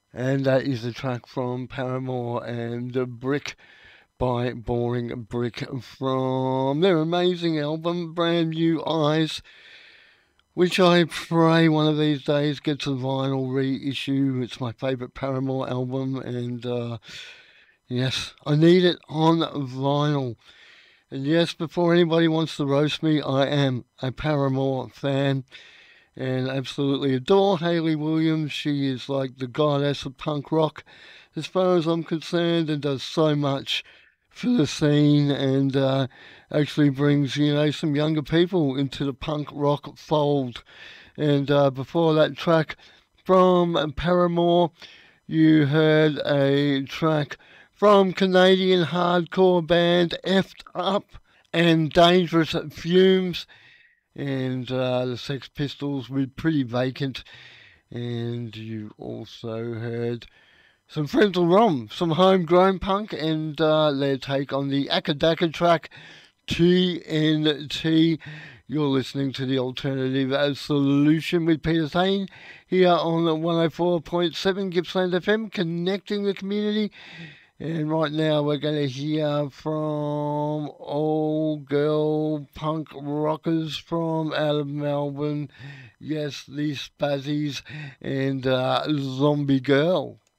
And that is a track from Paramore and Brick by Boring Brick from their amazing album, Brand New Eyes, which I pray one of these days gets a vinyl reissue. It's my favourite Paramore album, and yes, I need it on vinyl. And yes, before anybody wants to roast me, I am a Paramore fan and absolutely adore Hayley Williams. She is like the goddess of punk rock as far as I'm concerned and does so much for the scene and actually brings, some younger people into the punk rock fold. And before that track from Paramore, you heard a track from Canadian hardcore band Effed Up and Dangerous Fumes and the Sex Pistols with Pretty Vacant. And you also heard some Frontal Rom, some homegrown punk, and their take on the Akadaka track TNT. You're listening to the Alternative Solution with Peter Thane here on 104.7 Gippsland FM, connecting the community. And right now we're going to hear from old girl punk rockers from out of Melbourne. Yes, the Spazzies and Zombie Girl.